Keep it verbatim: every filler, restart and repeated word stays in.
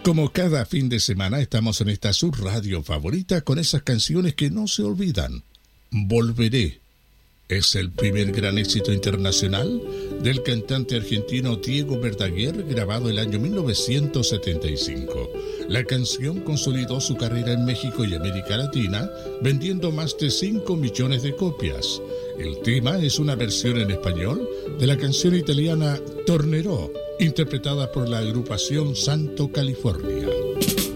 Como cada fin de semana estamos en esta subradio favorita con esas canciones que no se olvidan. Volveré es el primer gran éxito internacional del cantante argentino Diego Verdaguer, grabado el año mil novecientos setenta y cinco. La canción consolidó su carrera en México y América Latina, vendiendo más de cinco millones de copias. El tema es una versión en español de la canción italiana Tornerò, interpretada por la agrupación Santo California.